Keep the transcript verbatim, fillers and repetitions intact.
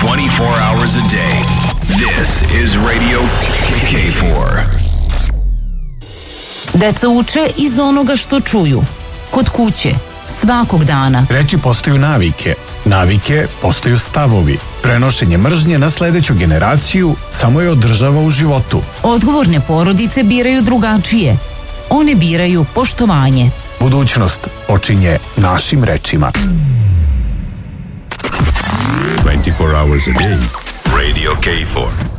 twenty-four hours a day. This is Radio K four. Deca uče iz onoga što čuju. Kod kuće, svakog dana. Reči postaju navike. Navike postaju stavovi. Prenošenje mržnje na sledeću generaciju samo je održava u životu. Odgovorne porodice biraju drugačije. One biraju poštovanje. Budućnost počinje našim rečima. twenty-four hours a day. Radio K four.